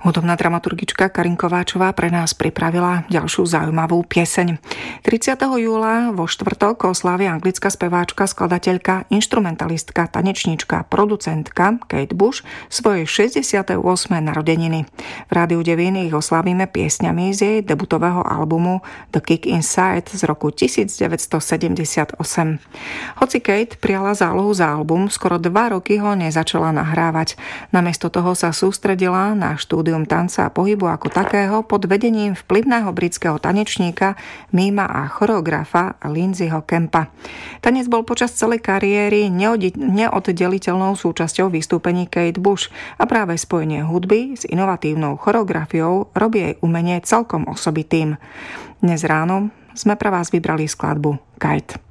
Hudobná dramaturgička Karin Kováčová pre nás pripravila ďalšiu zaujímavú pieseň. 30. júla vo štvrtok oslávi anglická speváčka, skladateľka, inštrumentalistka, tanečníčka, producentka Kate Bush svoje 68. narodeniny. V Rádiu Devín ich oslávime piesňami z jej debutového albumu The Kick Inside z roku 1978. Hoci Kate prijala zálohu za album, skoro 2 roky ho nezačala nahrávať. Namiesto toho sa sústredila na štúdium tanca a pohybu ako takého pod vedením vplyvného britského tanečníka, míma a choreografa Lindsayho Kempa. Tanec bol počas celej kariéry neoddeliteľnou súčasťou vystúpení Kate Bush a práve spojenie hudby s inovatívnou choreografiou robí jej umenie celkom osobitým. Dnes ráno sme pre vás vybrali skladbu Kite.